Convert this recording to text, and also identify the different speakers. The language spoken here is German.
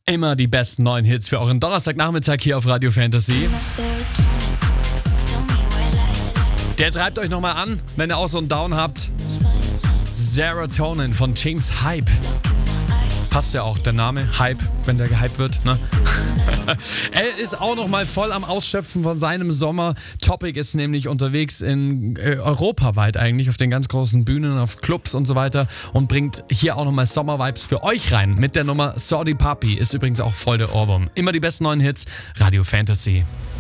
Speaker 1: Immer die besten neuen Hits für euren Donnerstagnachmittag hier auf Radio Fantasy. Der treibt euch nochmal an, wenn ihr auch so einen Down habt. Serotonin von James Hype. Passt ja auch, der Name Hype, wenn der gehypt wird, ne? Er ist auch nochmal voll am Ausschöpfen von seinem Sommer. Topic ist nämlich unterwegs in europaweit eigentlich, auf den ganz großen Bühnen, auf Clubs und so weiter und bringt hier auch nochmal Sommer-Vibes für euch rein mit der Nummer Sorry Papi. Ist übrigens auch voll der Ohrwurm. Immer die besten neuen Hits, Radio Fantasy.